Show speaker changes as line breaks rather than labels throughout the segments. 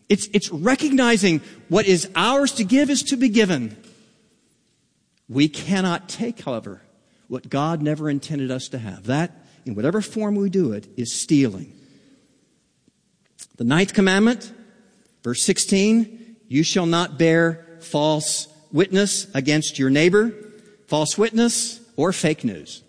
It's recognizing what is ours to give is to be given. We cannot take, however, what God never intended us to have. That, in whatever form we do it, is stealing. The 9th commandment, verse 16, you shall not bear false witness against your neighbor, false witness or fake news.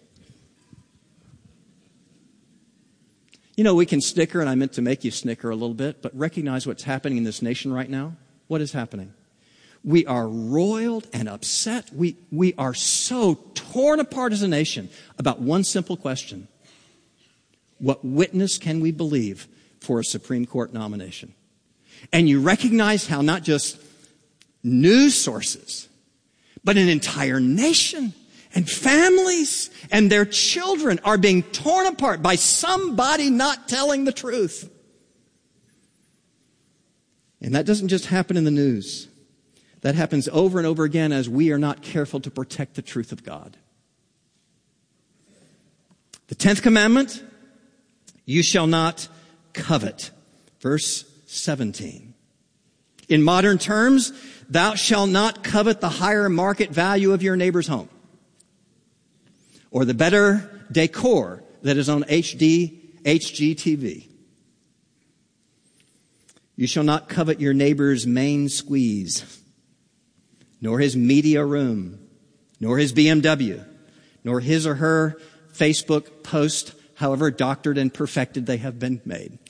You know, we can snicker, and I meant to make you snicker a little bit, but recognize what's happening in this nation right now. What is happening? We are roiled and upset. We are so torn apart as a nation about one simple question. What witness can we believe for a Supreme Court nomination? And you recognize how not just news sources, but an entire nation and families and their children are being torn apart by somebody not telling the truth. And that doesn't just happen in the news. That happens over and over again as we are not careful to protect the truth of God. The 10th commandment, you shall not covet. Verse 17. In modern terms, thou shalt not covet the higher market value of your neighbor's home, or the better decor that is on HGTV. You shall not covet your neighbor's main squeeze, nor his media room, nor his BMW, nor his or her Facebook post, however doctored and perfected they have been made.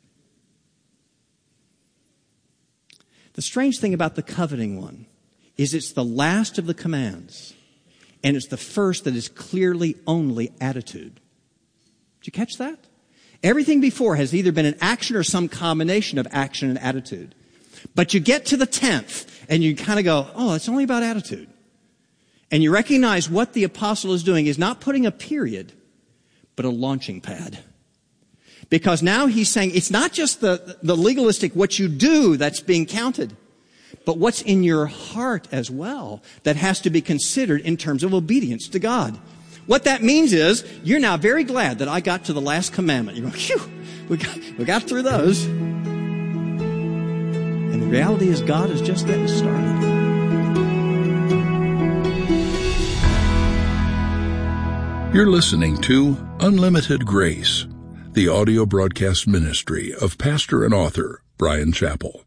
The strange thing about the coveting one is it's the last of the commands, and it's the first that is clearly only attitude. Did you catch that? Everything before has either been an action or some combination of action and attitude. But you get to the 10th, and you kind of go, oh, it's only about attitude. And you recognize what the apostle is doing is not putting a period, but a launching pad. Because now he's saying it's not just the legalistic, what you do that's being counted, but what's in your heart as well that has to be considered in terms of obedience to God. What that means is you're now very glad that I got to the last commandment. You go, phew, we got through those. And the reality is God is just getting started.
You're listening to Unlimited Grace, the audio broadcast ministry of pastor and author Bryan Chapell.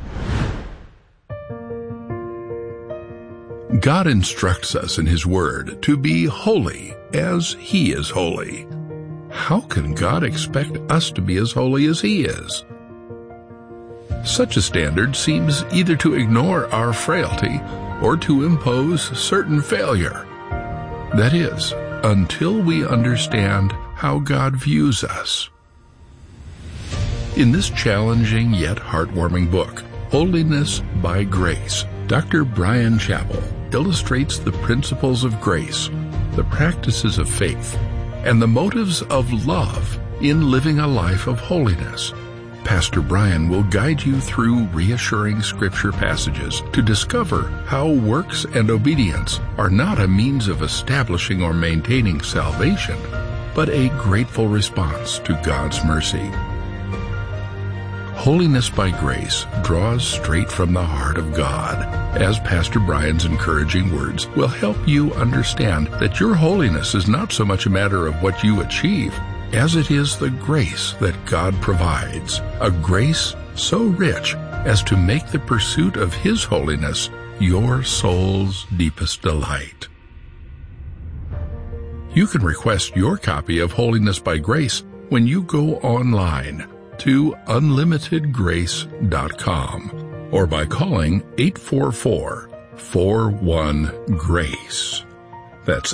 God instructs us in His Word to be holy as He is holy. How can God expect us to be as holy as He is? Such a standard seems either to ignore our frailty or to impose certain failure. That is, until we understand how God views us. In this challenging yet heartwarming book, Holiness by Grace, Dr. Bryan Chapell illustrates the principles of grace, the practices of faith, and the motives of love in living a life of holiness. Pastor Bryan will guide you through reassuring scripture passages to discover how works and obedience are not a means of establishing or maintaining salvation, but a grateful response to God's mercy. Holiness by Grace draws straight from the heart of God, as Pastor Bryan's encouraging words will help you understand that your holiness is not so much a matter of what you achieve, as it is the grace that God provides, a grace so rich as to make the pursuit of His holiness your soul's deepest delight. You can request your copy of Holiness by Grace when you go online to unlimitedgrace.com or by calling 844-41-GRACE. That's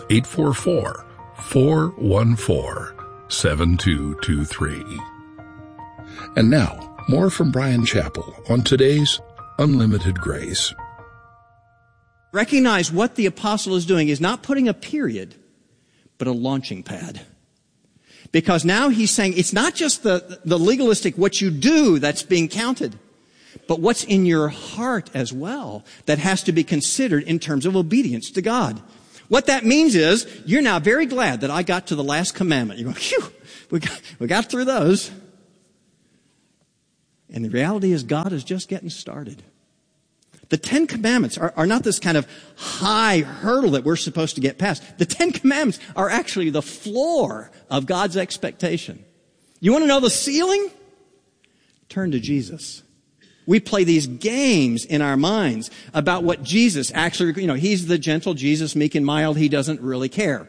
844-414-7223. And now, more from Bryan Chapell on today's Unlimited Grace.
Recognize what the apostle is doing is not putting a period, but a launching pad. Because now he's saying it's not just the legalistic, what you do that's being counted, but what's in your heart as well that has to be considered in terms of obedience to God. What that means is you're now very glad that I got to the last commandment. You go, phew, we got through those. And the reality is God is just getting started. The Ten Commandments are not this kind of high hurdle that we're supposed to get past. The Ten Commandments are actually the floor of God's expectation. You want to know the ceiling? Turn to Jesus. We play these games in our minds about what Jesus actually, he's the gentle Jesus, meek and mild. He doesn't really care.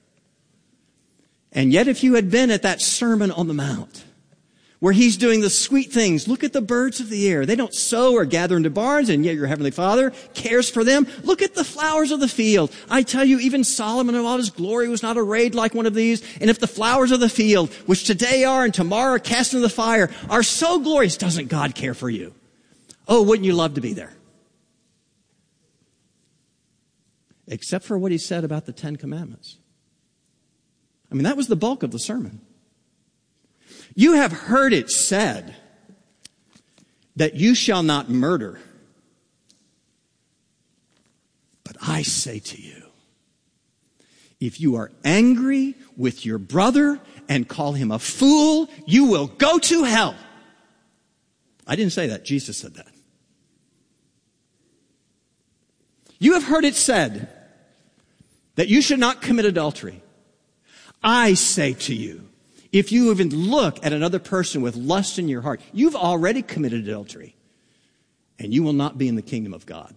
And yet if you had been at that Sermon on the Mount, where he's doing the sweet things, look at the birds of the air. They don't sow or gather into barns, and yet your heavenly Father cares for them. Look at the flowers of the field. I tell you, even Solomon in all his glory was not arrayed like one of these. And if the flowers of the field, which today are and tomorrow are cast into the fire, are so glorious, doesn't God care for you? Oh, wouldn't you love to be there? Except for what he said about the Ten Commandments. That was the bulk of the sermon. You have heard it said that you shall not murder. But I say to you, if you are angry with your brother and call him a fool, you will go to hell. I didn't say that. Jesus said that. You have heard it said that you should not commit adultery. I say to you, if you even look at another person with lust in your heart, you've already committed adultery, and you will not be in the kingdom of God.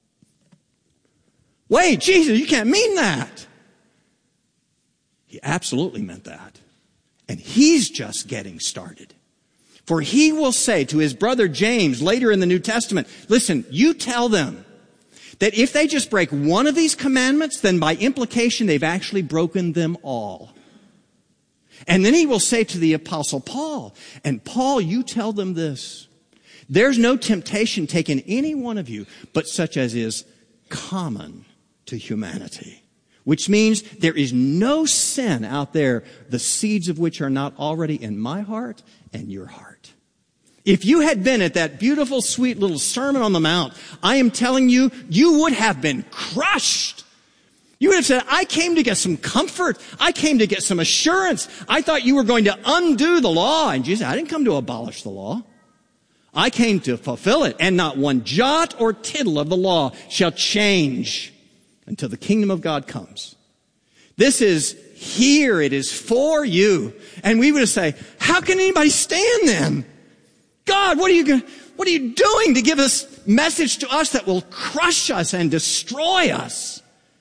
Wait, Jesus, you can't mean that. He absolutely meant that. And he's just getting started. For he will say to his brother James later in the New Testament, listen, you tell them that if they just break one of these commandments, then by implication they've actually broken them all. And then he will say to the Apostle Paul, and Paul, you tell them this. There's no temptation taken any one of you, but such as is common to humanity. Which means there is no sin out there, the seeds of which are not already in my heart and your heart. If you had been at that beautiful, sweet little Sermon on the Mount, I am telling you, you would have been crushed. You would have said, I came to get some comfort. I came to get some assurance. I thought you were going to undo the law. And Jesus said, I didn't come to abolish the law. I came to fulfill it. And not one jot or tittle of the law shall change until the kingdom of God comes. This is here. It is for you. And we would say, how can anybody stand then? God, what are you doing to give this message to us that will crush us and destroy us?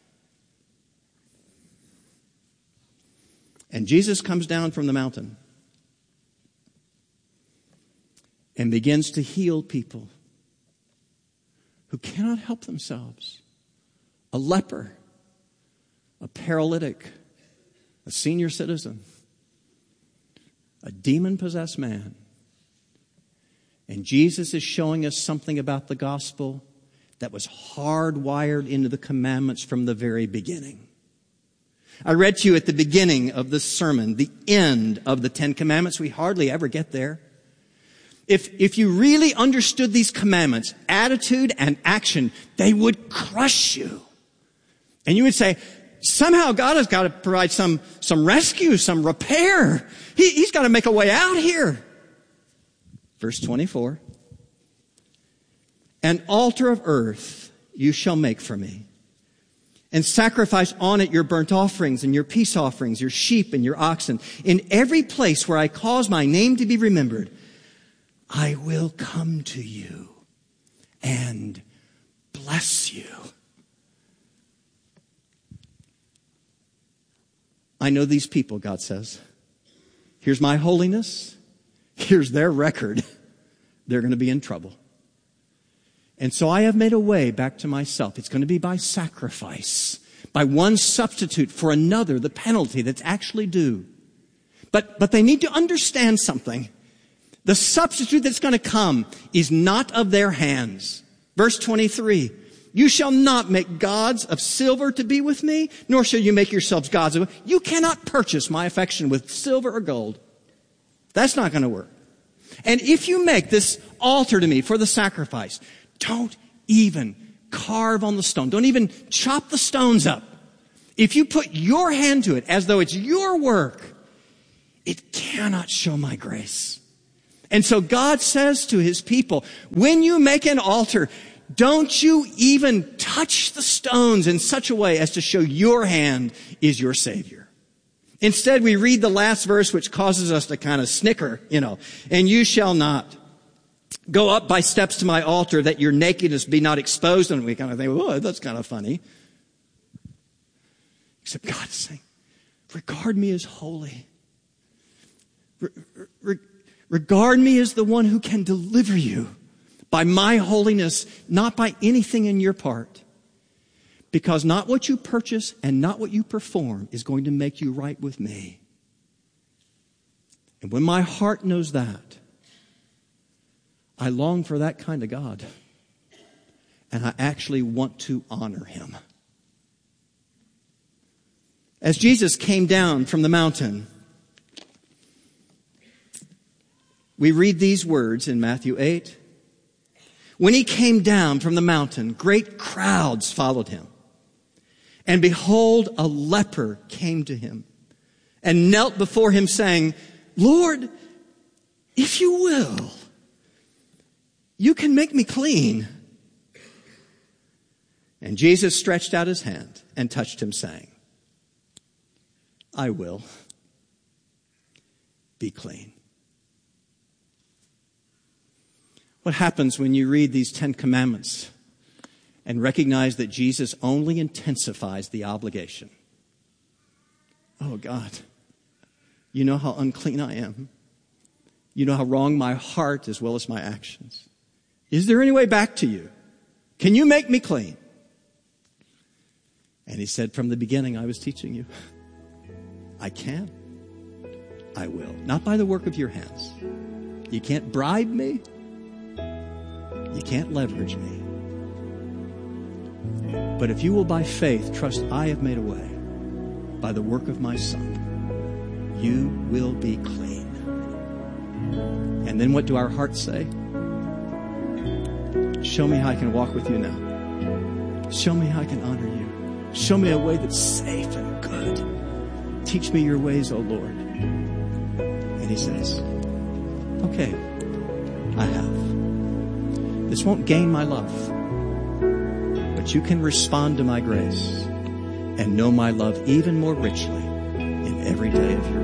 And Jesus comes down from the mountain and begins to heal people who cannot help themselves. A leper, a paralytic, a senior citizen, a demon-possessed man. And Jesus is showing us something about the gospel that was hardwired into the commandments from the very beginning. I read to you at the beginning of this sermon, the end of the Ten Commandments. We hardly ever get there. If you really understood these commandments, attitude and action, they would crush you. And you would say, somehow God has got to provide some rescue, some repair. He's got to make a way out here. Verse 24. An altar of earth you shall make for me, and sacrifice on it your burnt offerings and your peace offerings, your sheep and your oxen. In every place where I cause my name to be remembered, I will come to you and bless you. I know these people, God says. Here's my holiness. Here's their record. They're going to be in trouble. And so I have made a way back to myself. It's going to be by sacrifice, by one substitute for another, the penalty that's actually due. But they need to understand something. The substitute that's going to come is not of their hands. Verse 23, you shall not make gods of silver to be with me, nor shall you make yourselves gods of... You cannot purchase my affection with silver or gold. That's not going to work. And if you make this altar to me for the sacrifice, don't even carve on the stone. Don't even chop the stones up. If you put your hand to it as though it's your work, it cannot show my grace. And so God says to his people, when you make an altar, don't you even touch the stones in such a way as to show your hand is your Savior. Instead, we read the last verse, which causes us to kind of snicker, and you shall not go up by steps to my altar that your nakedness be not exposed. And we kind of think, oh, that's kind of funny. Except God is saying, regard me as holy. Regard me as the one who can deliver you by my holiness, not by anything in your part. Because not what you purchase and not what you perform is going to make you right with me. And when my heart knows that, I long for that kind of God. And I actually want to honor him. As Jesus came down from the mountain, we read these words in Matthew 8. When he came down from the mountain, great crowds followed him. And behold, a leper came to him and knelt before him, saying, Lord, if you will, you can make me clean. And Jesus stretched out his hand and touched him, saying, I will. Be clean. What happens when you read these 10 commandments and recognize that Jesus only intensifies the obligation? Oh, God, you know how unclean I am. You know how wrong my heart as well as my actions. Is there any way back to you? Can you make me clean? And he said, from the beginning I was teaching you. I can. I will. Not by the work of your hands. You can't bribe me. You can't leverage me. But if you will by faith trust I have made a way by the work of my Son, you will be clean. And then what do our hearts say? Show me how I can walk with you now. Show me how I can honor you. Show me a way that's safe and good. Teach me your ways, O Lord. And he says, okay, I have. This won't gain my love, but you can respond to my grace and know my love even more richly in every day of your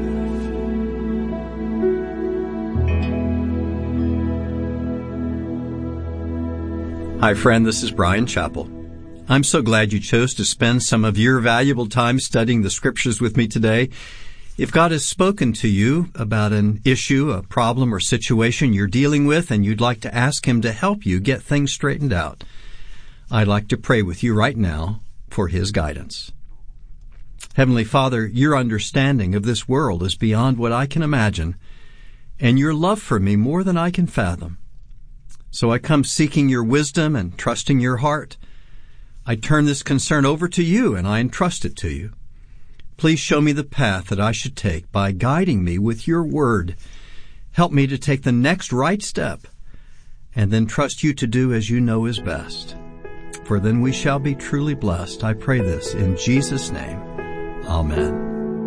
life.
Hi, friend. This is Brian Chappell. I'm so glad you chose to spend some of your valuable time studying the Scriptures with me today. If God has spoken to you about an issue, a problem, or situation you're dealing with, and you'd like to ask Him to help you get things straightened out, I'd like to pray with you right now for His guidance. Heavenly Father, your understanding of this world is beyond what I can imagine, and your love for me more than I can fathom. So I come seeking your wisdom and trusting your heart. I turn this concern over to you, and I entrust it to you. Please show me the path that I should take by guiding me with your word. Help me to take the next right step, and then trust you to do as you know is best. For then we shall be truly blessed. I pray this in Jesus' name. Amen.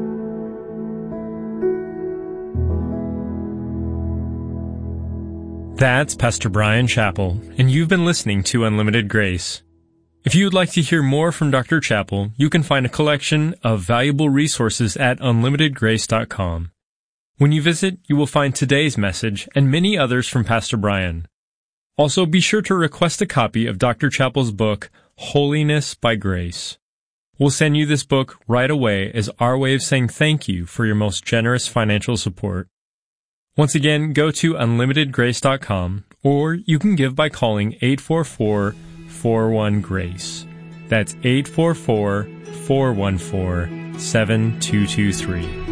That's Pastor Brian Chappell, and you've been listening to Unlimited Grace. If you would like to hear more from Dr. Chappell, you can find a collection of valuable resources at unlimitedgrace.com. When you visit, you will find today's message and many others from Pastor Brian. Also, be sure to request a copy of Dr. Chappell's book, Holiness by Grace. We'll send you this book right away as our way of saying thank you for your most generous financial support. Once again, go to unlimitedgrace.com, or you can give by calling 844-41-GRACE. That's 844-414-7223.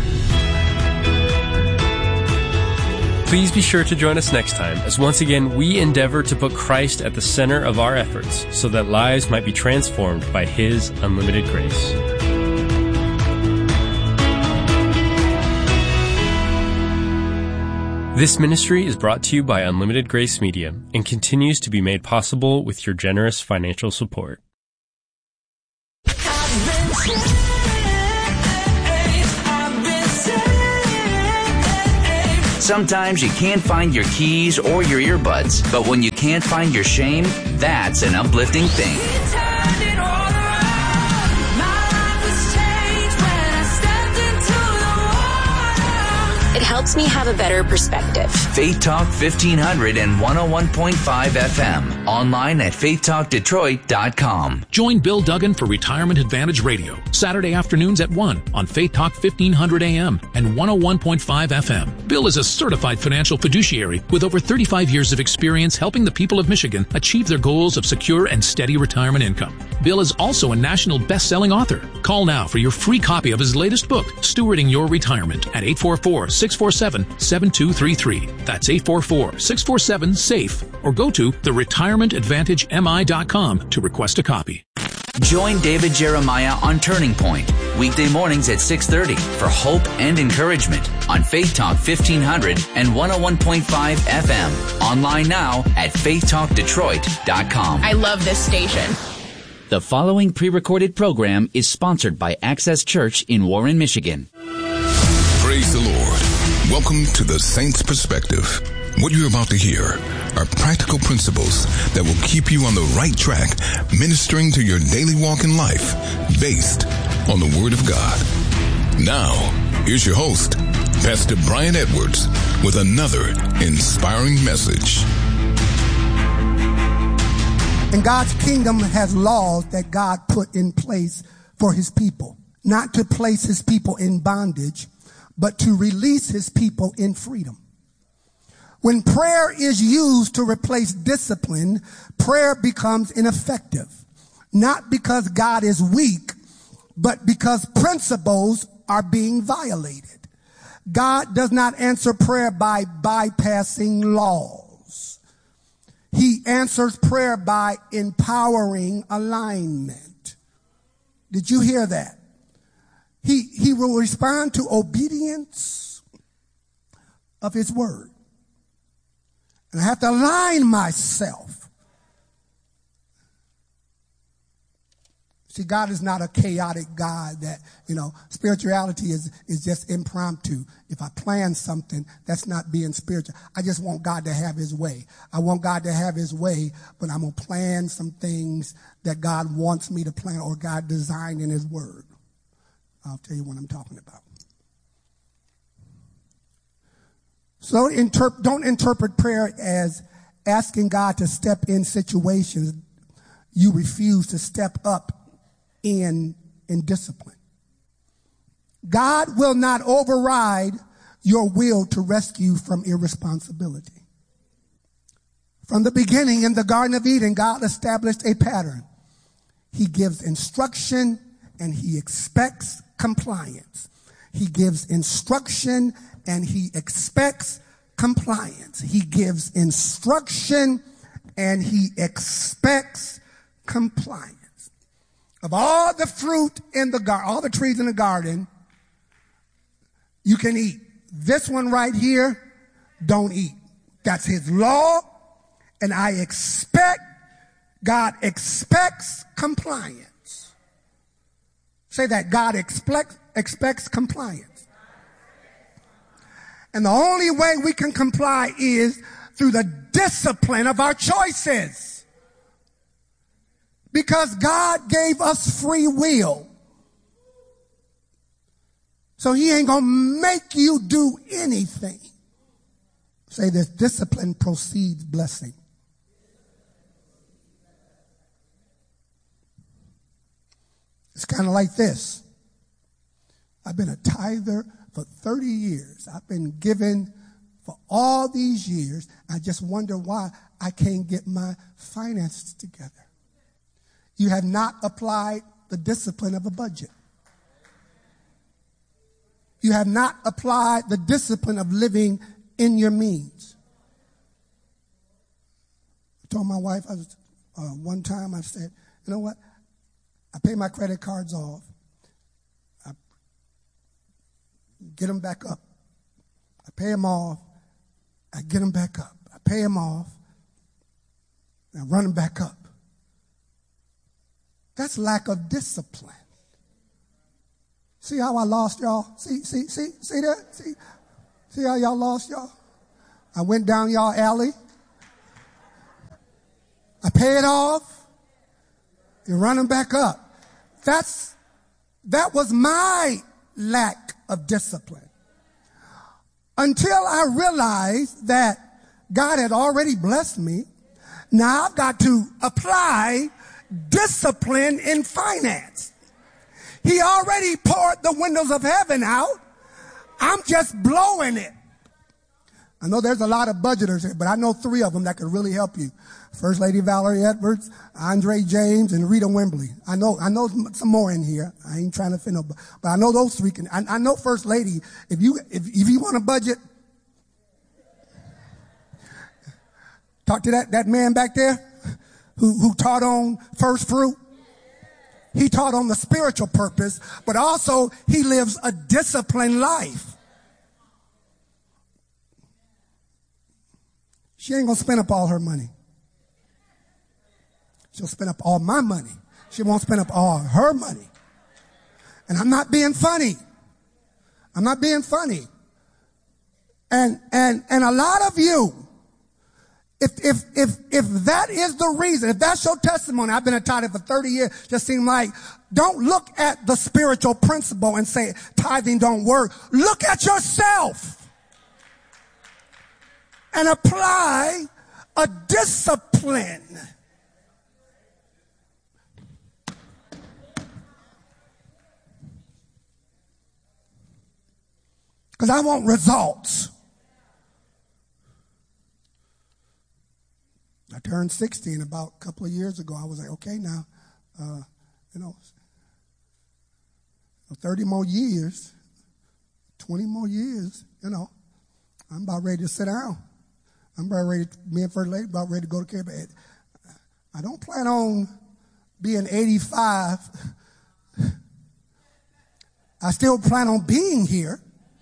Please be sure to join us next time, as once again we endeavor to put Christ at the center of our efforts so that lives might be transformed by His unlimited grace. This ministry is brought to you by Unlimited Grace Media and continues to be made possible with your generous financial support.
Sometimes you can't find your keys or your earbuds, but when you can't find your shame, that's an uplifting thing.
It helps me have a better perspective.
Faith Talk 1500 and 101.5 FM. Online at faithtalkdetroit.com.
Join Bill Duggan for Retirement Advantage Radio, Saturday afternoons at 1 on Faith Talk 1500 AM and 101.5 FM. Bill is a certified financial fiduciary with over 35 years of experience helping the people of Michigan achieve their goals of secure and steady retirement income. Bill is also a national best-selling author. Call now for your free copy of his latest book, Stewarding Your Retirement, at 844-647-7233. That's 844-647-SAFE. Or go to theretirementadvantagemi.com to request a copy.
Join David Jeremiah on Turning Point, weekday mornings at 6:30 for hope and encouragement on Faith Talk 1500 and 101.5 FM. Online now at faithtalkdetroit.com.
I love this station.
The following pre-recorded program is sponsored by Access Church in Warren, Michigan.
Praise the Lord. Welcome to the Saints Perspective. What you're about to hear are practical principles that will keep you on the right track, ministering to your daily walk in life, based on the Word of God. Now, here's your host, Pastor Brian Edwards, with another inspiring message.
And God's kingdom has laws that God put in place for his people, not to place his people in bondage, but to release his people in freedom. When prayer is used to replace discipline, prayer becomes ineffective, not because God is weak, but because principles are being violated. God does not answer prayer by bypassing laws. He answers prayer by empowering alignment. Did you hear that? He will respond to obedience of his word. And I have to align myself. See, God is not a chaotic God that, spirituality is just impromptu. If I plan something, that's not being spiritual. I just want God to have his way. I want God to have his way, but I'm going to plan some things that God wants me to plan or God designed in his word. I'll tell you what I'm talking about. So don't interpret prayer as asking God to step in situations you refuse to step up in discipline. God will not override your will to rescue from irresponsibility. From the beginning in the Garden of Eden, God established a pattern. He gives instruction and he expects compliance. He gives instruction and he expects compliance. He gives instruction and he expects compliance. Of all the fruit in the garden, all the trees in the garden, you can eat. This one right here, don't eat. That's his law, and God expects compliance. Say that, God expects compliance. And the only way we can comply is through the discipline of our choices. Because God gave us free will. So he ain't going to make you do anything. Say this, discipline precedes blessing. It's kind of like this. I've been a tither for 30 years. I've been giving for all these years. I just wonder why I can't get my finances together. You have not applied the discipline of a budget. You have not applied the discipline of living in your means. I told my wife, one time I said, you know what? I pay my credit cards off. I get them back up. I pay them off. I get them back up. I pay them off. And I run them back up. That's lack of discipline. See how I lost y'all? See that? See? See how y'all lost y'all? I went down y'all alley. I paid off. You're running back up. That was my lack of discipline. Until I realized that God had already blessed me. Now I've got to apply discipline in finance. He already poured the windows of heaven out. I'm just blowing it. I know there's a lot of budgeters here, but I know 3 of them that could really help you. First Lady Valerie Edwards, Andre James, and Rita Wembley. I know some more in here. I ain't trying to fit no, but I know those 3 can. I know First Lady. If you want a budget, talk to that man back there who taught on first fruit. He taught on the spiritual purpose, but also he lives a disciplined life. She ain't gonna spend up all her money. She'll spend up all my money. She won't spend up all her money. And I'm not being funny. I'm not being funny. And a lot of you, if that is the reason, if that's your testimony, I've been a tither for 30 years, just seem like, don't look at the spiritual principle and say tithing don't work. Look at yourself and apply a discipline. Because I want results. I turned 60 and about a couple of years ago, I was like, okay, now, 30 more years, 20 more years, I'm about ready to sit down. I'm about ready, me and First Lady, about ready to go to care. But I don't plan on being 85. I still plan on being here.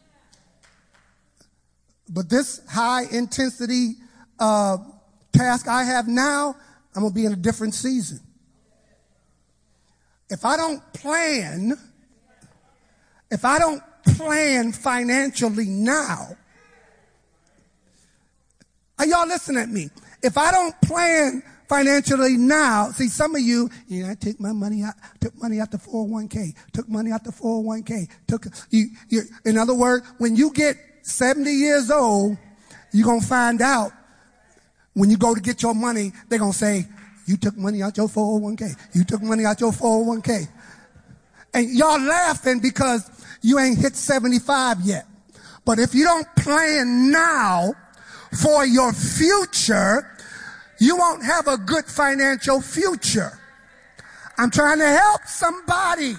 But this high intensity task I have now, I'm going to be in a different season. If I don't plan financially now, are y'all listening at me? If I don't plan financially now, see some of you, I took money out the 401k, took money out the 401k, in other words, when you get 70 years old, you're going to find out when you go to get your money, they're going to say, you took money out your 401k. You took money out your 401k. And y'all laughing because you ain't hit 75 yet. But if you don't plan now for your future, you won't have a good financial future. I'm trying to help somebody.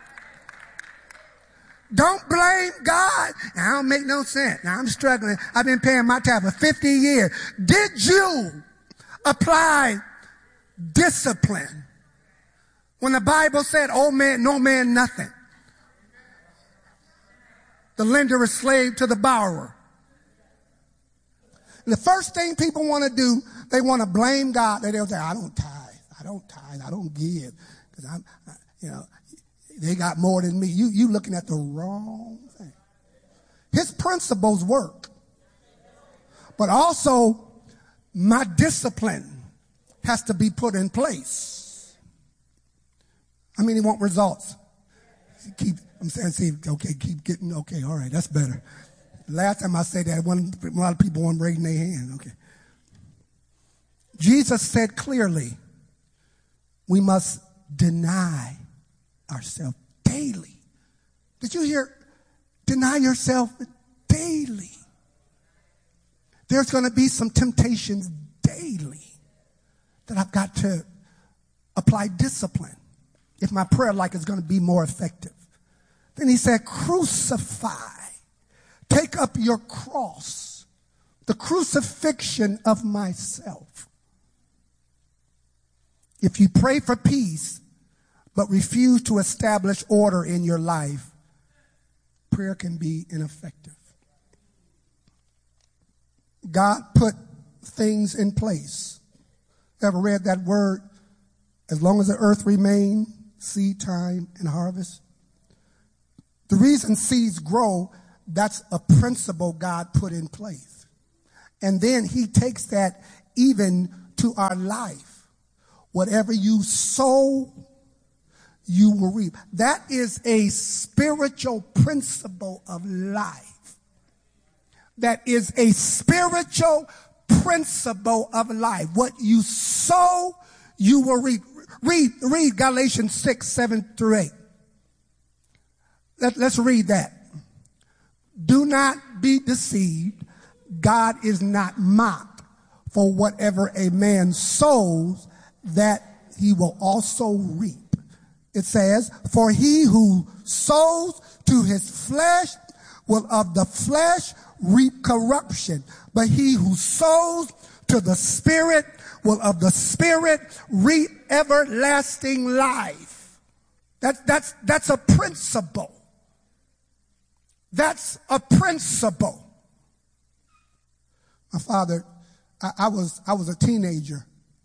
Don't blame God. I don't make no sense. Now I'm struggling. I've been paying my tab for 50 years. Did you apply discipline when the Bible said, "Oh man, no man, nothing"? The lender is slave to the borrower. And the first thing people want to do, they want to blame God. They'll say, I don't tithe, I don't give, because they got more than me. You looking at the wrong thing. His principles work. But also, my discipline has to be put in place. I mean, he want results. Keep getting, okay, all right, that's better. Last time I said that, a lot of people weren't raising their hand. Okay. Jesus said clearly, we must deny ourselves daily. Did you hear? Deny yourself daily. There's going to be some temptations daily that I've got to apply discipline if my prayer life is going to be more effective. Then he said, crucify. Take up your cross. The crucifixion of myself. If you pray for peace, but refuse to establish order in your life, prayer can be ineffective. God put things in place. Ever read that word? As long as the earth remains, seed time and harvest. The reason seeds grow, That's a principle God put in place. And then he takes that even to our life. Whatever you sow, you will reap. That is a spiritual principle of life. That is a spiritual principle of life. What you sow, you will reap. Read Galatians 6, 7 through 8. Let's read that. Do not be deceived. God is not mocked. For whatever a man sows, that he will also reap. It says, for he who sows to his flesh will of the flesh reap corruption. But he who sows to the Spirit will of the Spirit reap everlasting life. That's a principle. That's a principle. My father, I was a teenager.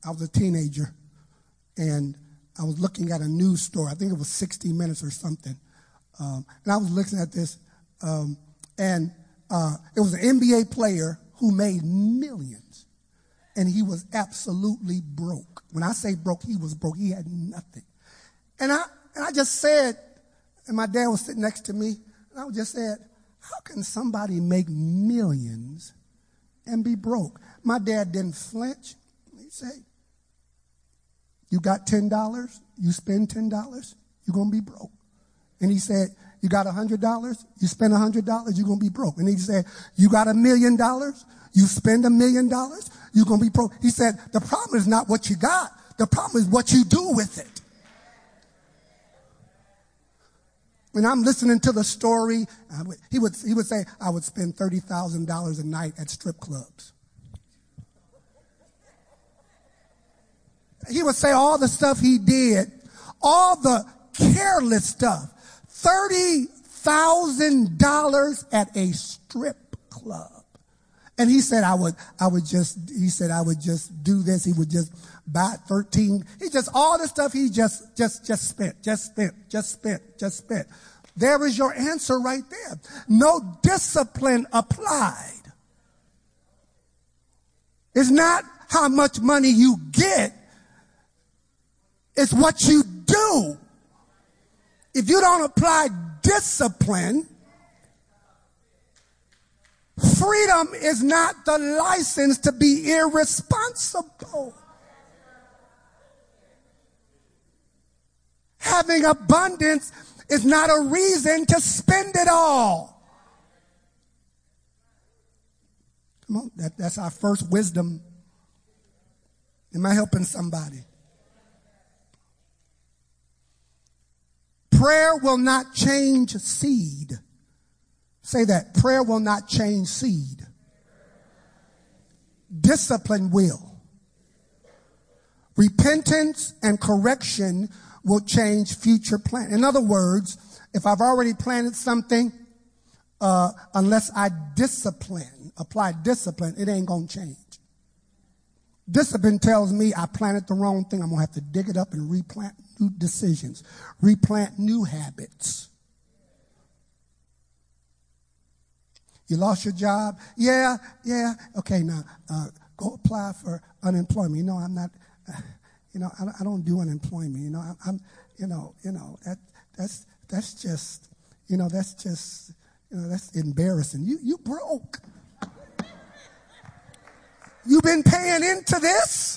And I was looking at a news story. I think it was 60 Minutes or something. And I was looking at this, and it was an NBA player who made millions. And he was absolutely broke. When I say broke, he was broke. He had nothing. And I just said, and my dad was sitting next to me, and I just said, how can somebody make millions and be broke? My dad didn't flinch. He said, you got $10, you spend $10, you're going to be broke. And he said, you got $100, you spend $100, you're going to be broke. And he said, you got $1 million, you spend $1 million, you're going to be broke. He said, the problem is not what you got. The problem is what you do with it. When I'm listening to the story, he would say, I would spend $30,000 a night at strip clubs. He would say all the stuff he did, all the careless stuff. $30,000 at a strip club. And he said, I would just do this. He would just buy 13. All the stuff he just spent. There is your answer right there. No discipline applied. It's not how much money you get. It's what you do. If you don't apply discipline, freedom is not the license to be irresponsible. Having abundance is not a reason to spend it all. Come on, that's our first wisdom. Am I helping somebody? Prayer will not change seed. Say that. Prayer will not change seed. Discipline will. Repentance and correction will change future plan. In other words, if I've already planted something, unless I apply discipline, it ain't going to change. Discipline tells me I planted the wrong thing. I'm going to have to dig it up and replant new decisions, replant new habits. You lost your job? Yeah. Okay, now go apply for unemployment. You know, I'm not, I don't do unemployment. That's embarrassing. You broke. You've been paying into this?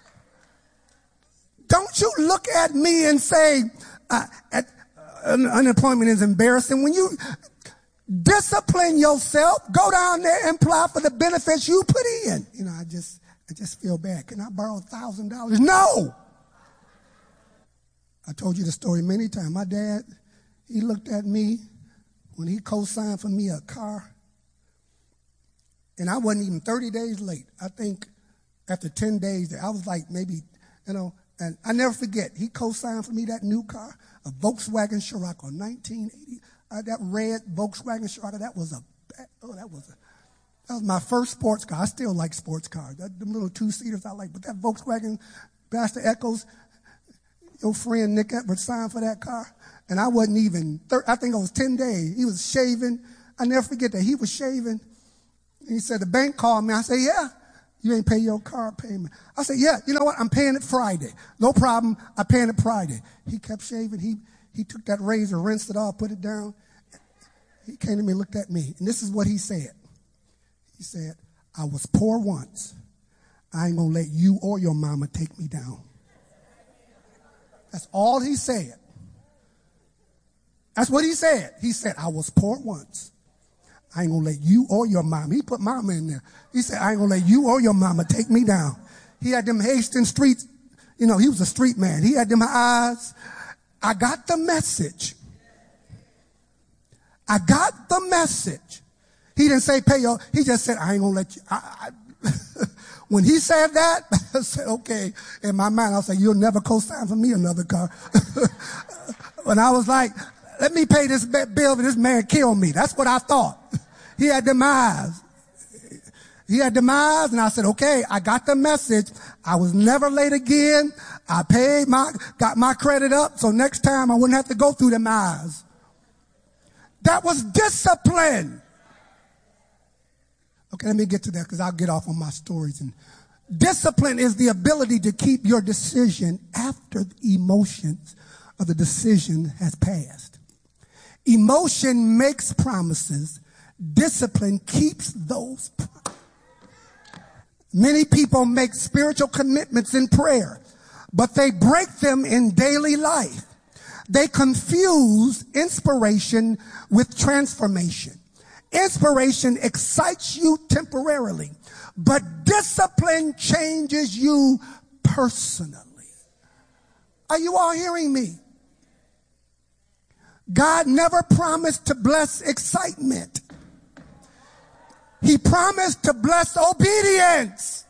Don't you look at me and say, unemployment is embarrassing. When you discipline yourself, go down there and apply for the benefits you put in. I just feel bad. Can I borrow $1,000? No. I told you the story many times. My dad, he looked at me when he co-signed for me a car. And I wasn't even 30 days late. I think after 10 days, I was like maybe, and I never forget, he co-signed for me that new car, a Volkswagen Scirocco, 1980. That red Volkswagen Scirocco, that was my first sports car. I still like sports cars. Them little two-seaters I like. But that Volkswagen, Pastor Echoes, your friend Nick Edwards signed for that car. And I wasn't even, I think it was 10 days. He was shaving. I never forget that. He was shaving. He said, the bank called me. I said, yeah, you ain't pay your car payment. I said, yeah, you know what? I'm paying it Friday. No problem. I'm paying it Friday. He kept shaving. He took that razor, rinsed it off, put it down. He came to me and looked at me. And this is what he said. He said, I was poor once. I ain't going to let you or your mama take me down. That's all he said. That's what he said. He said, I was poor once. I ain't going to let you or your mama. He put mama in there. He said, I ain't going to let you or your mama take me down. He had them Hastings streets. You know, he was a street man. He had them eyes. I got the message. I got the message. He didn't say pay your, he just said, I ain't going to let you. When he said that, I said, okay. In my mind, I was like, you'll never co-sign for me another car. When I was like, let me pay this bill for this man kill me. That's what I thought. He had them eyes. He had them eyes, and I said, okay, I got the message. I was never late again. I got my credit up, so next time I wouldn't have to go through them eyes. That was discipline. Okay, let me get to that because I'll get off on my stories. And discipline is the ability to keep your decision after the emotions of the decision has passed. Emotion makes promises. Discipline keeps those promises. Many people make spiritual commitments in prayer, but they break them in daily life. They confuse inspiration with transformation. Inspiration excites you temporarily, but discipline changes you personally. Are you all hearing me? God never promised to bless excitement. He promised to bless obedience.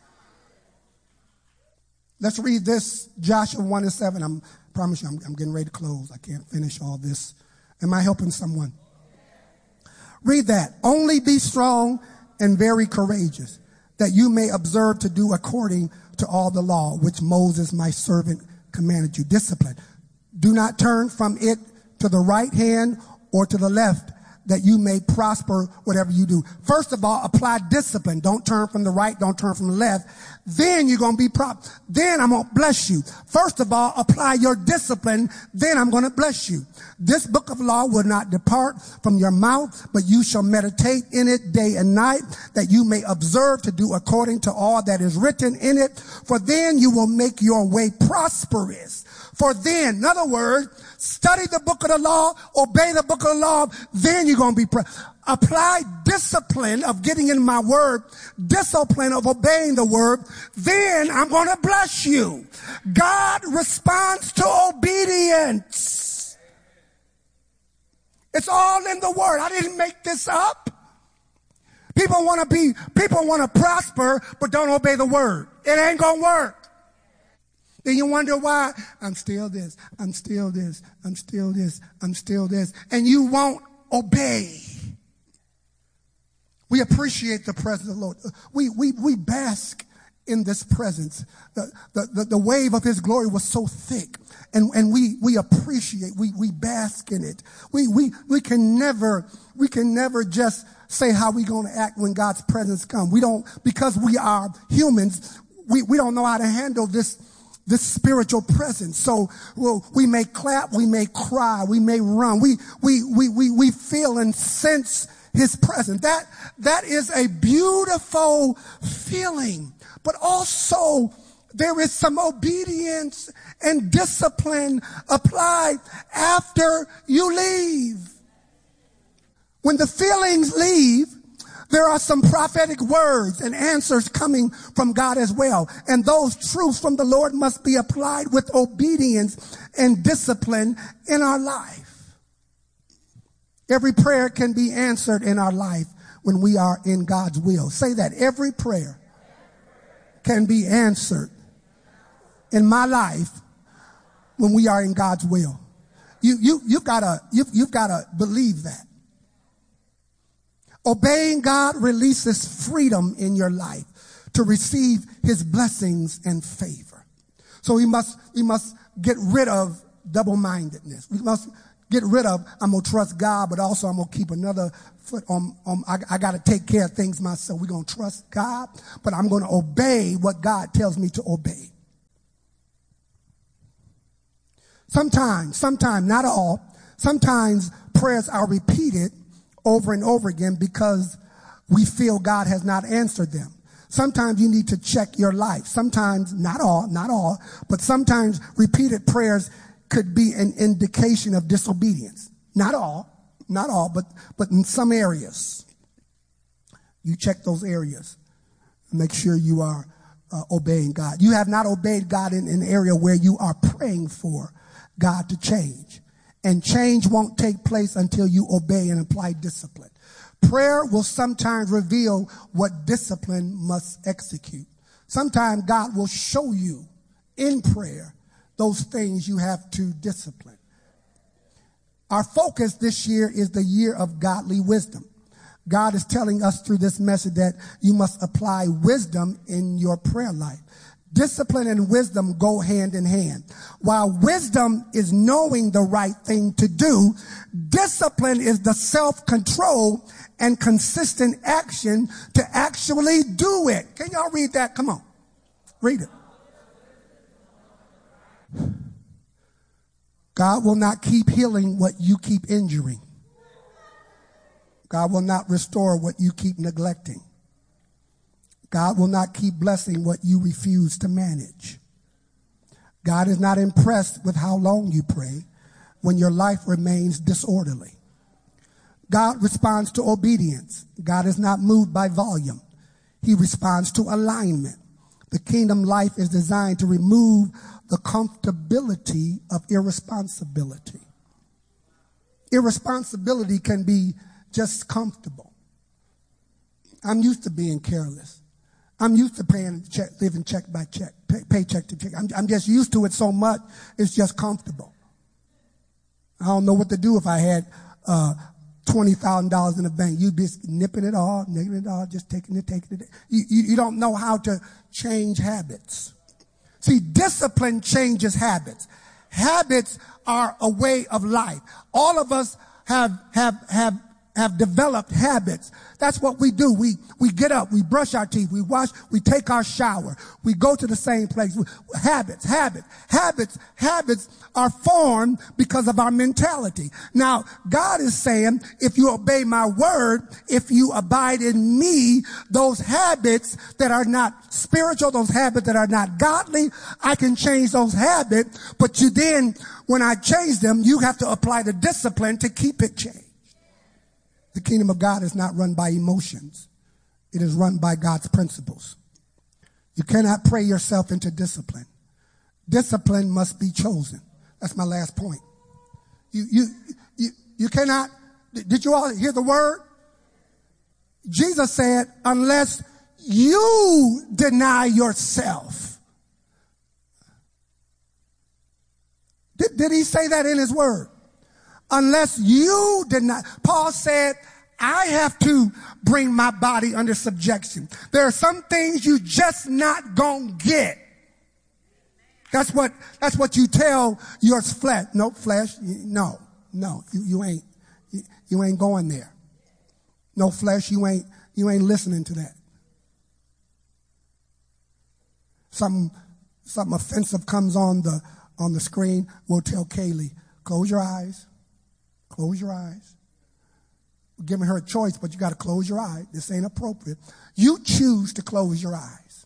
Let's read this, Joshua 1:7. I promise you, I'm getting ready to close. I can't finish all this. Am I helping someone? Read that. Only be strong and very courageous, that you may observe to do according to all the law, which Moses, my servant, commanded you. Discipline. Do not turn from it to the right hand or to the left, that you may prosper whatever you do. First of all, apply discipline. Don't turn from the right. Don't turn from the left. Then you're going to be then I'm going to bless you. First of all, apply your discipline. Then I'm going to bless you. This book of law will not depart from your mouth, but you shall meditate in it day and night, that you may observe to do according to all that is written in it. For then you will make your way prosperous. For then, in other words, study the book of the law, obey the book of the law, then you're going to be apply discipline of getting in my word, discipline of obeying the word, then I'm going to bless you. God responds to obedience. It's all in the word. I didn't make this up. People want to prosper, but don't obey the word. It ain't going to work. Then you wonder why. I'm still this, I'm still this, I'm still this, I'm still this. And you won't obey. We appreciate the presence of the Lord. We bask in this presence. The wave of his glory was so thick. And we appreciate, we bask in it. We can never just say how we going to act when God's presence comes. We don't, because we are humans, we don't know how to handle this spiritual presence. So we may clap, we may cry, we may run. We feel and sense his presence. That is a beautiful feeling. But also there is some obedience and discipline applied after you leave. When the feelings leave, there are some prophetic words and answers coming from God as well. And those truths from the Lord must be applied with obedience and discipline in our life. Every prayer can be answered in our life when we are in God's will. Say that. Every prayer can be answered in my life when we are in God's will. You've gotta believe that. Obeying God releases freedom in your life to receive his blessings and favor. So we must get rid of double-mindedness. We must get rid of, I'm going to trust God, but also I'm going to keep another foot on I got to take care of things myself. We're going to trust God, but I'm going to obey what God tells me to obey. Sometimes, not all, sometimes prayers are repeated over and over again because we feel God has not answered them. Sometimes you need to check your life. Sometimes, not all, but sometimes repeated prayers could be an indication of disobedience. Not all, but in some areas. You check those areas. Make sure you are obeying God. You have not obeyed God in an area where you are praying for God to change. And change won't take place until you obey and apply discipline. Prayer will sometimes reveal what discipline must execute. Sometimes God will show you in prayer those things you have to discipline. Our focus this year is the year of godly wisdom. God is telling us through this message that you must apply wisdom in your prayer life. Discipline and wisdom go hand in hand. While wisdom is knowing the right thing to do, discipline is the self-control and consistent action to actually do it. Can y'all read that? Come on. Read it. God will not keep healing what you keep injuring. God will not restore what you keep neglecting. God will not keep blessing what you refuse to manage. God is not impressed with how long you pray when your life remains disorderly. God responds to obedience. God is not moved by volume. He responds to alignment. The kingdom life is designed to remove the comfortability of irresponsibility. Irresponsibility can be just comfortable. I'm used to being careless. I'm used to living check by check, paycheck to check. I'm just used to it so much, it's just comfortable. I don't know what to do if I had $20,000 in the bank. You'd be nipping it all, just taking it. You don't know how to change habits. See, discipline changes habits. Habits are a way of life. All of us have developed habits. That's what we do. We get up, we brush our teeth, we wash, we take our shower, we go to the same place. Habits are formed because of our mentality. Now, God is saying, if you obey my word, if you abide in me, those habits that are not spiritual, those habits that are not godly, I can change those habits, but when I change them, you have to apply the discipline to keep it changed. The kingdom of God is not run by emotions. It is run by God's principles. You cannot pray yourself into discipline. Discipline must be chosen. That's my last point. You cannot, did you all hear the word? Jesus said, unless you deny yourself. Did he say that in his word? Unless you deny. Paul said, I have to bring my body under subjection. There are some things you just not gonna get. That's what you tell your flesh. No flesh. No, you ain't going there. No flesh. You ain't listening to that. Something offensive comes on the screen. We'll tell Kaylee, close your eyes. Close your eyes. We're giving her a choice, but you got to close your eyes. This ain't appropriate. You choose to close your eyes.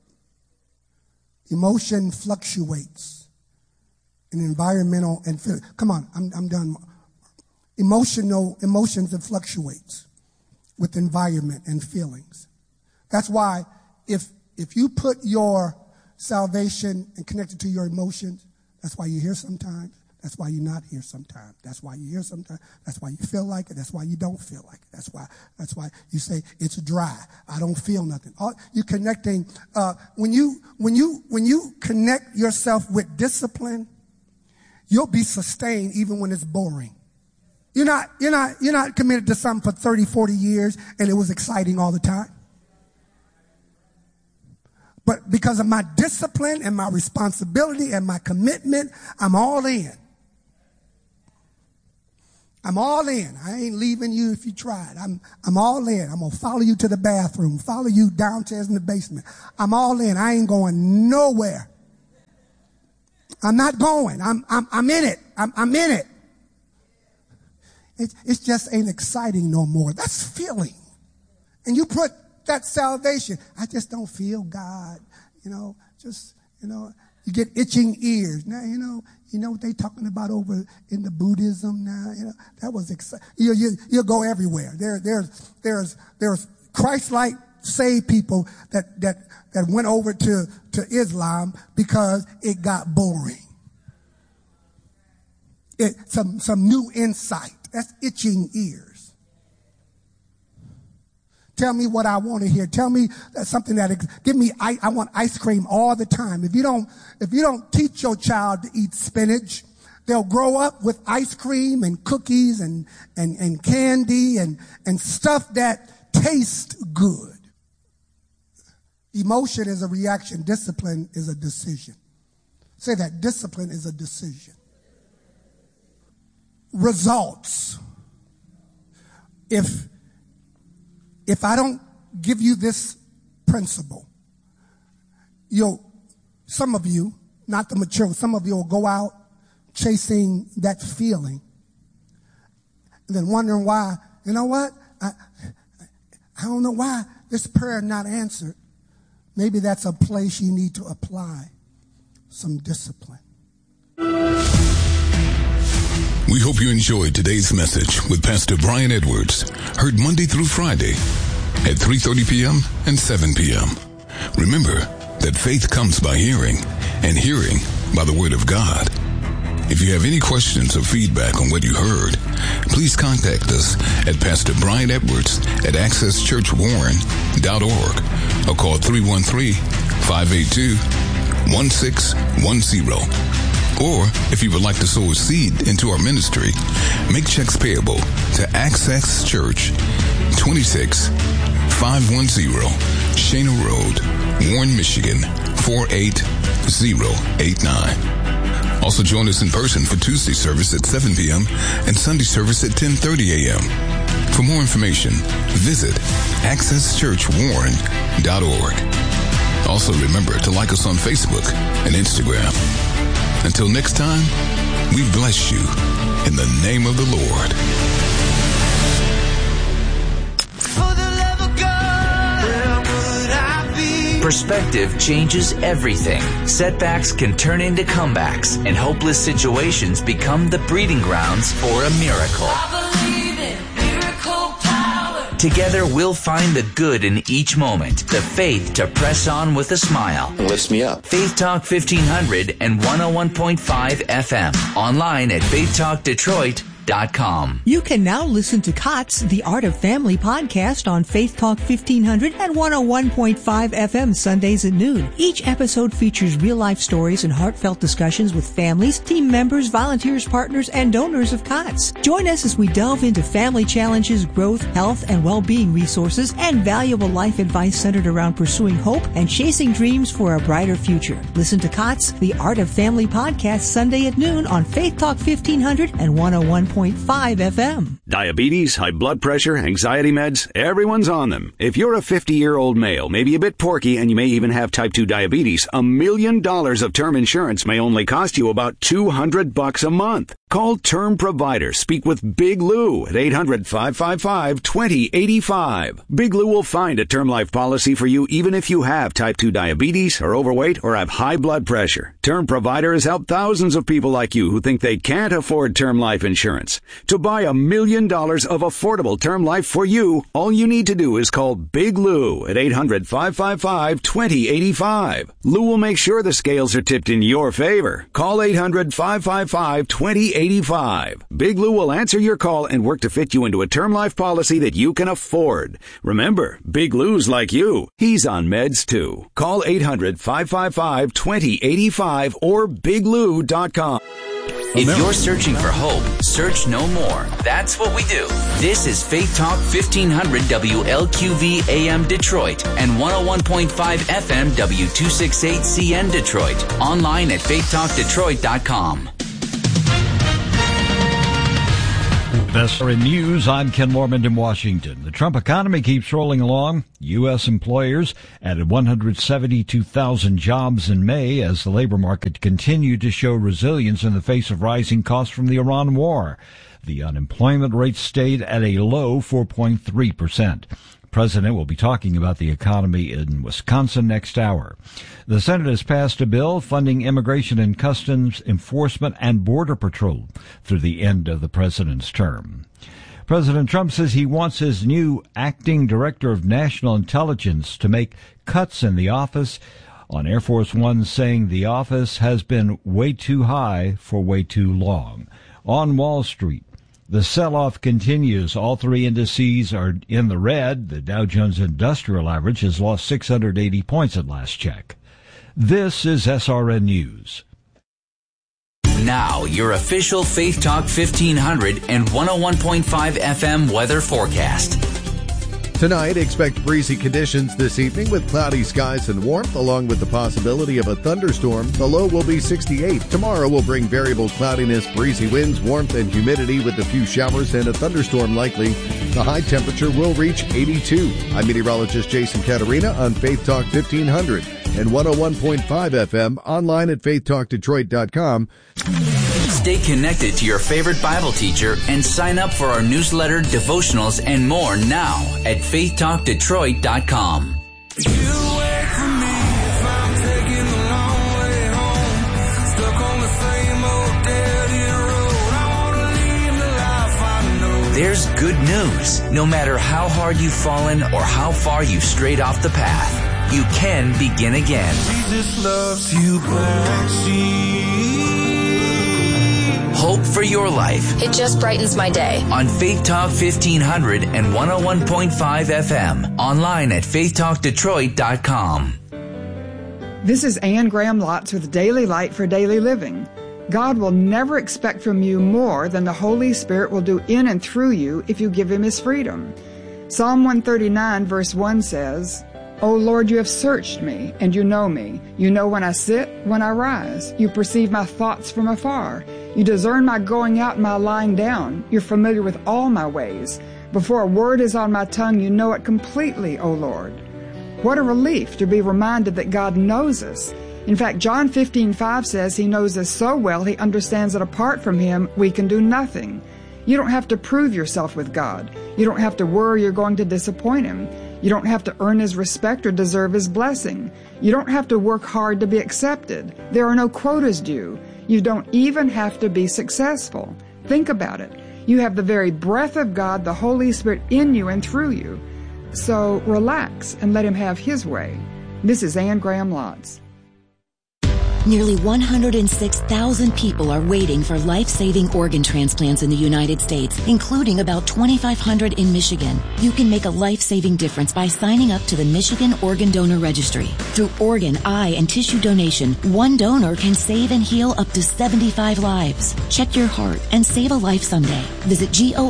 Emotion fluctuates in environmental and come on, I'm done. Emotions and fluctuates with environment and feelings. That's why if you put your salvation and connect it to your emotions, that's why you're here sometimes. That's why you're not here sometimes. That's why you're here sometimes. That's why you feel like it. That's why you don't feel like it. That's why you say it's dry. I don't feel nothing. You're connecting. When you connect yourself with discipline, you'll be sustained even when it's boring. You're not committed to something for 30, 40 years and it was exciting all the time. But because of my discipline and my responsibility and my commitment, I'm all in. I'm all in. I ain't leaving you if you tried. I'm all in. I'm going to follow you to the bathroom, follow you downstairs in the basement. I'm all in. I ain't going nowhere. I'm not going. I'm in it. I'm in it. It just ain't exciting no more. That's feeling. And you put that salvation. I just don't feel God. You get itching ears. Now, you know what they talking about over in the Buddhism now? That was exciting. You'll go everywhere. There's Christ-like saved people that went over to Islam because it got boring. Some new insight. That's itching ears. Tell me what I want to hear. Tell me something give me, I want ice cream all the time. If you don't teach your child to eat spinach, they'll grow up with ice cream and cookies and candy and stuff that tastes good. Emotion is a reaction. Discipline is a decision. Say that. Discipline is a decision. Results. If I don't give you this principle, some of you, not the mature, some of you will go out chasing that feeling and then wondering why, you know what? I don't know why this prayer not answered. Maybe that's a place you need to apply some discipline.
We hope you enjoyed today's message with Pastor Brian Edwards, heard Monday through Friday at 3:30 p.m. and 7 p.m. Remember that faith comes by hearing, and hearing by the Word of God. If you have any questions or feedback on what you heard, please contact us at Pastor Brian Edwards at accesschurchwarren.org or call 313-582-1610. Or, if you would like to sow a seed into our ministry, make checks payable to Access Church, 26510 Shana Road, Warren, Michigan, 48089. Also join us in person for Tuesday service at 7 p.m. and Sunday service at 10:30 a.m. For more information, visit accesschurchwarren.org. Also remember to like us on Facebook and Instagram. Until next time, we bless you in the name of the Lord.
For the love of God, where would I be? Perspective changes everything. Setbacks can turn into comebacks, and hopeless situations become the breeding grounds for a miracle. I believe in miracle power. Together, we'll find the good in each moment, the faith to press on with a smile.
Lifts me up.
Faith Talk 1500 and 101.5 FM. Online at faithtalkdetroit.com.
You can now listen to COTS, The Art of Family podcast on Faith Talk 1500 and 101.5 FM Sundays at noon. Each episode features real-life stories and heartfelt discussions with families, team members, volunteers, partners, and donors of COTS. Join us as we delve into family challenges, growth, health, and well-being resources, and valuable life advice centered around pursuing hope and chasing dreams for a brighter future. Listen to COTS, The Art of Family podcast Sunday at noon on Faith Talk 1500 and 101.5 FM.
Diabetes, high blood pressure, anxiety meds, everyone's on them. If you're a 50-year-old male, maybe a bit porky, and you may even have type 2 diabetes, $1 million of term insurance may only cost you about $200 a month. Call Term Provider. Speak with Big Lou at 800-555-2085. Big Lou will find a term life policy for you even if you have type 2 diabetes, are overweight, or have high blood pressure. Term Provider has helped thousands of people like you who think they can't afford term life insurance. To buy $1 million of affordable term life for you, all you need to do is call Big Lou at 800-555-2085. Lou will make sure the scales are tipped in your favor. Call 800-555-2085. Big Lou will answer your call and work to fit you into a term life policy that you can afford. Remember, Big Lou's like you. He's on meds too. Call 800-555-2085 or biglou.com.
If you're searching for hope, search no more. That's what we do. This is Faith Talk 1500 WLQV AM Detroit and 101.5 FM W268CN Detroit. Online at faithtalkdetroit.com.
SRN News, I'm Ken Lorman in Washington. The Trump economy keeps rolling along. U.S. employers added 172,000 jobs in May as the labor market continued to show resilience in the face of rising costs from the Iran war. The unemployment rate stayed at a low 4.3%. The president will be talking about the economy in Wisconsin next hour. The Senate has passed a bill funding Immigration and Customs Enforcement and Border Patrol through the end of the president's term. President Trump says he wants his new acting director of national intelligence to make cuts in the office, on Air Force One saying the office has been way too high for way too long. On Wall Street, the sell-off continues. All three indices are in the red. The Dow Jones Industrial Average has lost 680 points at last check. This is SRN News.
Now, your official Faith Talk 1500 and 101.5 FM weather forecast.
Tonight, expect breezy conditions this evening with cloudy skies and warmth, along with the possibility of a thunderstorm. The low will be 68. Tomorrow will bring variable cloudiness, breezy winds, warmth, and humidity with a few showers and a thunderstorm likely. The high temperature will reach 82. I'm meteorologist Jason Caterina on Faith Talk 1500 and 101.5 FM, online at faithtalkdetroit.com.
Stay connected to your favorite Bible teacher and sign up for our newsletter, devotionals, and more now at faithtalkdetroit.com. There's good news. No matter how hard you've fallen or how far you've strayed off the path, you can begin again.
Jesus loves you back.
Hope for your life.
It just brightens my day.
On Faith Talk 1500 and 101.5 FM. Online at faithtalkdetroit.com.
This is Anne Graham Lotz with Daily Light for Daily Living. God will never expect from you more than the Holy Spirit will do in and through you if you give Him His freedom. Psalm 139 verse 1 says, O Lord, you have searched me, and you know me. You know when I sit, when I rise. You perceive my thoughts from afar. You discern my going out and my lying down. You're familiar with all my ways. Before a word is on my tongue, you know it completely, O Lord. What a relief to be reminded that God knows us. In fact, John 15:5 says He knows us so well He understands that apart from Him, we can do nothing. You don't have to prove yourself with God. You don't have to worry you're going to disappoint Him. You don't have to earn His respect or deserve His blessing. You don't have to work hard to be accepted. There are no quotas due. You don't even have to be successful. Think about it. You have the very breath of God, the Holy Spirit, in you and through you. So relax and let Him have His way. This is Anne Graham Lotz.
Nearly 106,000 people are waiting for life-saving organ transplants in the United States, including about 2,500 in Michigan. You can make a life-saving difference by signing up to the Michigan Organ Donor Registry. Through organ, eye, and tissue donation, one donor can save and heal up to 75 lives. Check your heart and save a life someday. Visit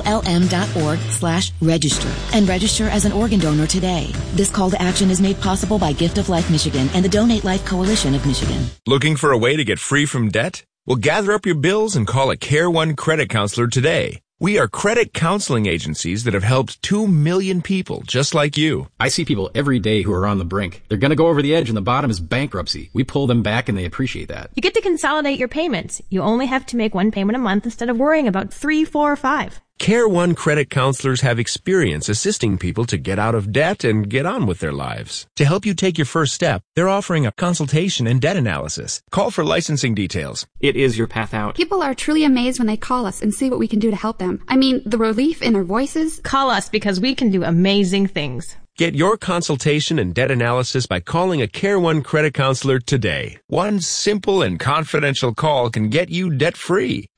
golm.org/register and register as an organ donor today. This call to action is made possible by Gift of Life Michigan and the Donate Life Coalition of Michigan.
Looking for a way to get free from debt? Well, gather up your bills and call a Care One credit counselor today. We are credit counseling agencies that have helped 2 million people just like you.
I see people every day who are on the brink. They're going to go over the edge and the bottom is bankruptcy. We pull them back and they appreciate that.
You get to consolidate your payments. You only have to make one payment a month instead of worrying about 3, 4, or 5.
Care One credit counselors have experience assisting people to get out of debt and get on with their lives. To help you take your first step, they're offering a consultation and debt analysis. Call for licensing details.
It is your path out. People are truly amazed when they call us and see what we can do to help them. I mean, the relief in their voices.
Call us because we can do amazing things.
Get your consultation and debt analysis by calling a Care One credit counselor today. One simple and confidential call can get you debt-free.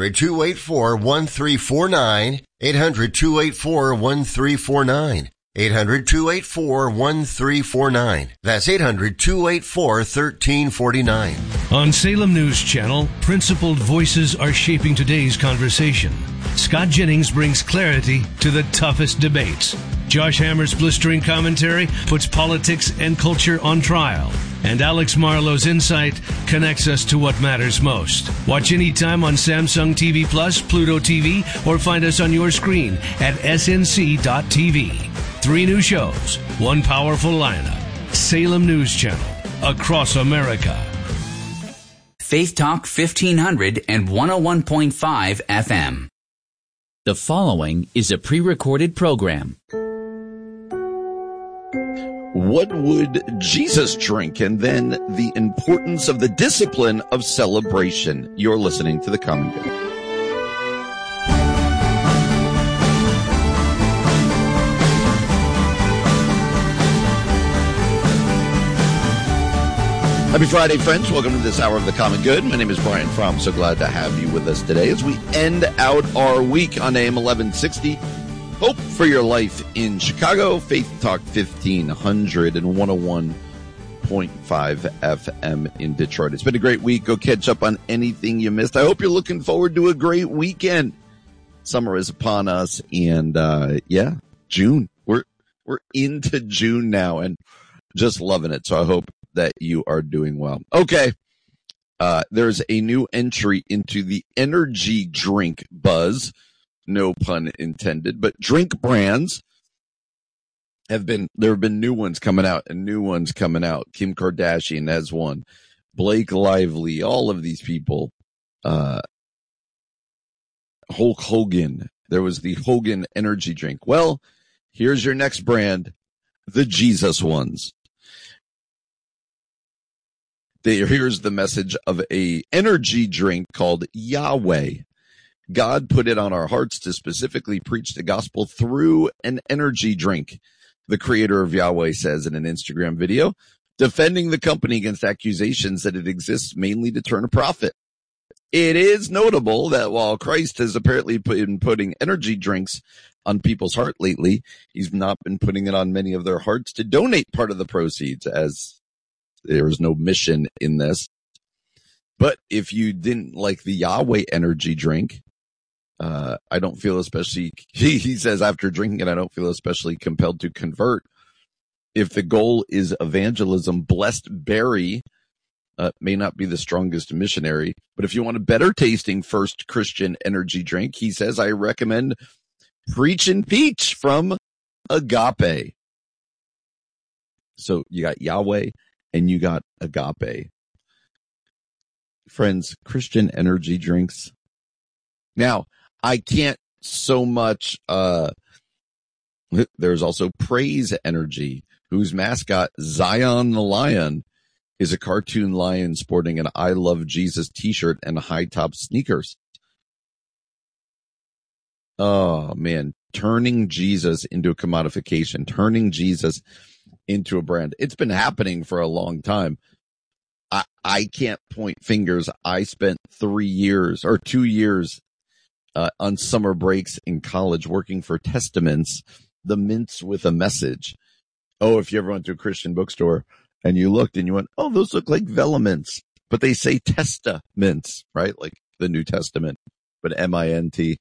800-284-1349. 800-284-1349. 800-284-1349. That's 800-284-1349.
On Salem News Channel, principled voices are shaping today's conversation. Scott Jennings brings clarity to the toughest debates. Josh Hammer's blistering commentary puts politics and culture on trial. And Alex Marlowe's insight connects us to what matters most. Watch anytime on Samsung TV Plus, Pluto TV, or find us on your screen at snc.tv. 3 new shows, 1 powerful lineup. Salem News Channel, across America.
Faith Talk 1500 and 101.5 FM. The following is a pre-recorded program.
What would Jesus drink? And then the importance of the discipline of celebration. You're listening to The Common Good. Happy Friday, friends. Welcome to this hour of The Common Good. My name is Brian Fromm. So glad to have you with us today as we end out our week on AM 1160. Hope for Your Life in Chicago, Faith Talk 1500 and 101.5 FM in Detroit. It's been a great week. Go catch up on anything you missed. I hope you're looking forward to a great weekend. Summer is upon us, and June. We're into June now, and just loving it. So I hope that you are doing well. Okay. There's a new entry into the energy drink buzz. No pun intended, but drink brands there have been new ones coming out and new ones coming out. Kim Kardashian has one, Blake Lively, all of these people, Hulk Hogan. There was the Hogan energy drink. Well, here's your next brand, the Jesus ones. Here's the message of a energy drink called Yahweh. God put it on our hearts to specifically preach the gospel through an energy drink. The creator of Yahweh says in an Instagram video, defending the company against accusations that it exists mainly to turn a profit. It is notable that while Christ has apparently been putting energy drinks on people's heart lately, he's not been putting it on many of their hearts to donate part of the proceeds, as there is no mission in this. But if you didn't like the Yahweh energy drink, I don't feel especially, he says after drinking it, I don't feel especially compelled to convert. If the goal is evangelism, Blessed Berry may not be the strongest missionary. But if you want a better tasting first Christian energy drink, he says, I recommend Preachin' Peach from Agape. So you got Yahweh and you got Agape. Friends, Christian energy drinks. Now, I can't so much, there's also Praise Energy, whose mascot, Zion the Lion, is a cartoon lion sporting an I Love Jesus t-shirt and high-top sneakers. Oh, man, turning Jesus into a commodification, turning Jesus into a brand. It's been happening for a long time. I can't point fingers. I spent 2 years on summer breaks in college working for Testaments, the mints with a message. Oh, if you ever went to a Christian bookstore and you looked and you went, oh, those look like Velements, but they say Testaments, right? Like the New Testament, but M-I-N-T.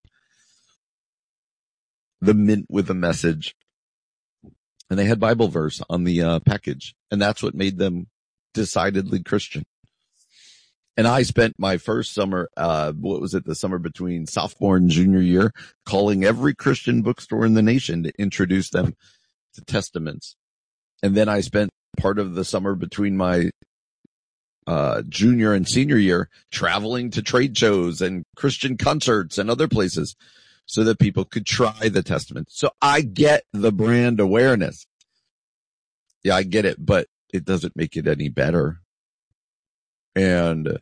The mint with a message. And they had Bible verse on the package. And that's what made them decidedly Christian. And I spent my first summer, the summer between sophomore and junior year, calling every Christian bookstore in the nation to introduce them to Testaments. And then I spent part of the summer between my junior and senior year traveling to trade shows and Christian concerts and other places so that people could try the Testament. So I get the brand awareness. Yeah, I get it, but it doesn't make it any better. And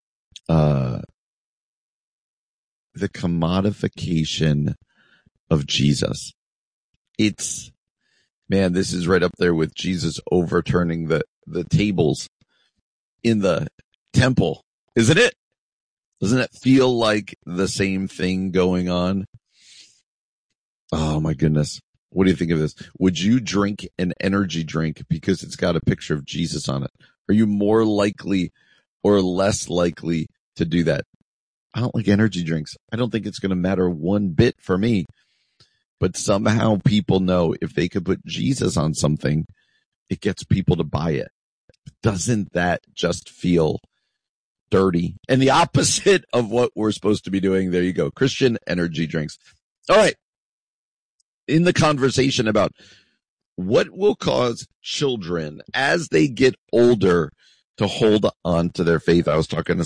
the commodification of Jesus. This is right up there with Jesus overturning the tables in the temple, isn't it? Doesn't it feel like the same thing going on? Oh my goodness. What do you think of this? Would you drink an energy drink because it's got a picture of Jesus on it? Are you more likely or less likely to do that? I don't like energy drinks. I don't think it's going to matter one bit for me. But somehow people know if they could put Jesus on something, it gets people to buy it. doesn't that just feel dirty and the opposite of what we're supposed to be doing? There you go. Christian energy drinks. All right. In the conversation about what will cause children as they get older to hold on to their faith, I was talking to